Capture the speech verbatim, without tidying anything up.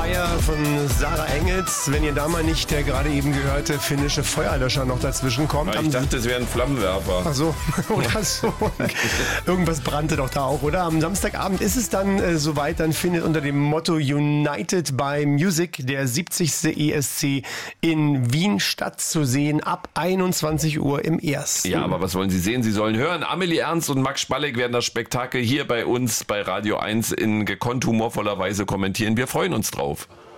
Fire von Sarah Engels. Wenn ihr da mal nicht der gerade eben gehörte finnische Feuerlöscher noch dazwischen kommt. Ich dachte, es wäre ein Flammenwerfer. Ach so, oder so. Irgendwas brannte doch da auch, oder? Am Samstagabend ist es dann äh, soweit. Dann findet unter dem Motto United by Music der siebzigste E S C in Wien statt, zu sehen ab einundzwanzig Uhr im Ersten. Ja, aber was wollen Sie sehen? Sie sollen hören. Amelie Ernst und Max Spalleck werden das Spektakel hier bei uns bei Radio eins in gekonnt humorvoller Weise kommentieren. Wir freuen uns drauf.